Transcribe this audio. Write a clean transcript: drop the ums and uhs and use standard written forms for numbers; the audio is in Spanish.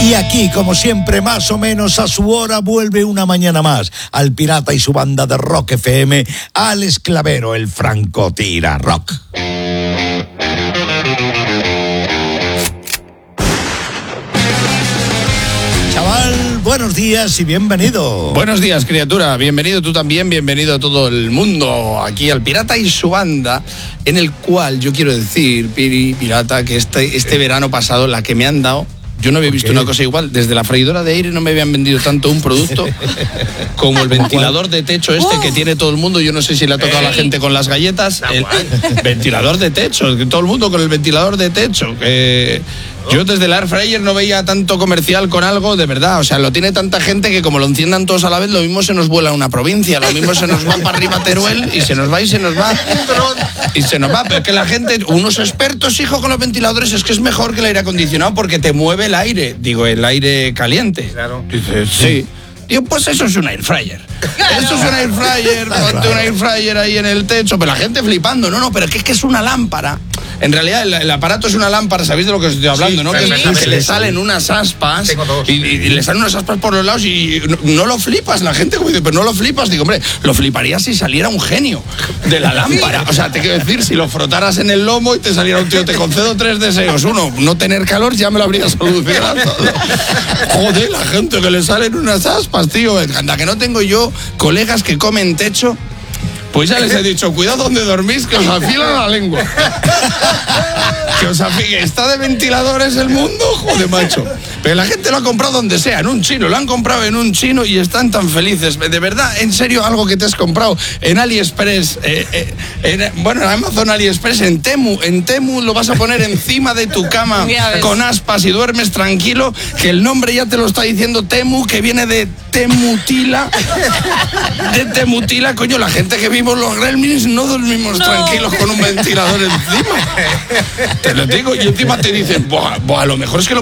Y aquí, como siempre, más o menos a su hora, vuelve una mañana más al Pirata y su banda de Rock FM, Alex Clavero, el francotira rock. Chaval, buenos días y bienvenido. Buenos días, criatura. Bienvenido tú también, bienvenido a todo el mundo aquí al Pirata y su banda, en el cual yo quiero decir, Pirata, que este verano pasado la que me han dado, yo no había visto una cosa igual. Desde la freidora de aire no me habían vendido tanto un producto como el ventilador de techo que tiene todo el mundo. Yo no sé si le ha tocado a la gente con las galletas. El ventilador de techo, que todo el mundo con el ventilador de techo. Yo desde el Air Fryer no veía tanto comercial con algo, de verdad. O sea, lo tiene tanta gente que como lo enciendan todos a la vez, lo mismo se nos vuela una provincia, lo mismo se nos va para arriba Teruel y se nos va y se nos va. Y se nos va, pero es que la gente, unos expertos, hijo, con los ventiladores, es que es mejor que el aire acondicionado porque te mueve el aire, digo, el aire caliente. Claro. Dices, sí. Digo, pues eso es un air fryer. Eso es un air fryer, ponte un air fryer ahí en el techo. Pero la gente flipando, no, pero es que es una lámpara. En realidad el aparato es una lámpara, ¿sabéis de lo que os estoy hablando, sí, no? Que le salen unas aspas y le salen unas aspas por los lados y no lo flipas. La gente como dice, pero no lo flipas. Digo, hombre, lo fliparía si saliera un genio de la lámpara. O sea, te quiero decir, si lo frotaras en el lomo y te saliera un tío, te concedo 3 deseos. 1, no tener calor, ya me lo habría solucionado todo. Joder, la gente que le salen unas aspas, tío. Anda, que no tengo yo colegas que comen techo. Pues ya les he dicho, cuidado donde dormís, que os afilan la lengua. Que os afilan. ¿Está de ventiladores el mundo? Joder, macho. Pero la gente lo ha comprado donde sea, en un chino. Lo han comprado en un chino y están tan felices. De verdad, en serio, algo que te has comprado en AliExpress, en Amazon AliExpress, en Temu lo vas a poner encima de tu cama con aspas y duermes tranquilo, que el nombre ya te lo está diciendo Temu, que viene de Temutila. De Temutila, coño, la gente que vimos los Gremlins no dormimos tranquilos con un ventilador encima. Te lo digo, y encima te dicen, a lo mejor es que lo